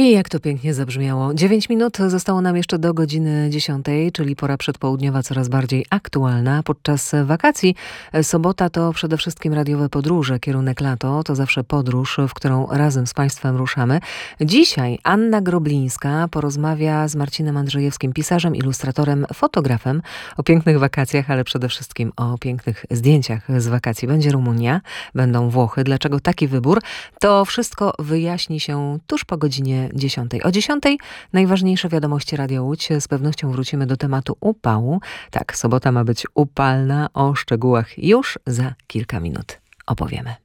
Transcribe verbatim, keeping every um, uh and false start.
I jak to pięknie zabrzmiało. Dziewięć minut zostało nam jeszcze do godziny dziesiątej, czyli pora przedpołudniowa coraz bardziej aktualna. Podczas wakacji sobota to przede wszystkim radiowe podróże. Kierunek lato to zawsze podróż, w którą razem z Państwem ruszamy. Dzisiaj Anna Groblińska porozmawia z Marcinem Andrzejewskim, pisarzem, ilustratorem, fotografem o pięknych wakacjach, ale przede wszystkim o pięknych zdjęciach z wakacji. Będzie Rumunia, będą Włochy. Dlaczego taki wybór? To wszystko wyjaśni się tuż po godzinie dziesiątej. O dziesiątej najważniejsze wiadomości Radia Łódź. Z pewnością wrócimy do tematu upału. Tak, sobota ma być upalna. O szczegółach już za kilka minut opowiemy.